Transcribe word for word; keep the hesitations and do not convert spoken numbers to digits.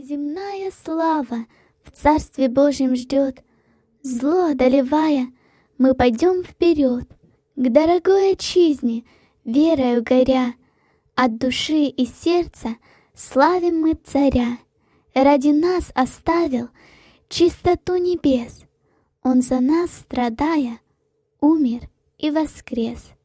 Неземная слава в Царстве Божьем ждет. Зло одолевая, мы пойдем вперед, к дорогой отчизне, верою горя. От души и сердца славим мы Царя. Ради нас оставил чистоту небес. Он за нас, страдая, умер и воскрес.